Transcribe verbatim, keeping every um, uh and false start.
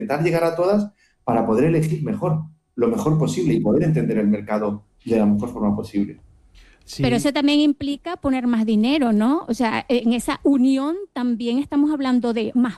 intentar llegar a todas para poder elegir mejor, lo mejor posible y poder entender el mercado de la mejor forma posible. Pero Sí, eso también implica poner más dinero, ¿no? O sea, en esa unión también estamos hablando de más